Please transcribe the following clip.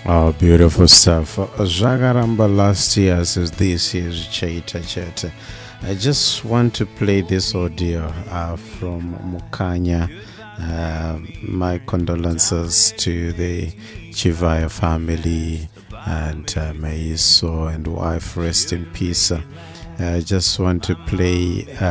Oh, beautiful stuff. Jagaramba last year says this year's Chaita Cheta. I just want to play this audio from Mukanya. My condolences to the Chivaya family and may his soul and wife rest in peace. I just want to play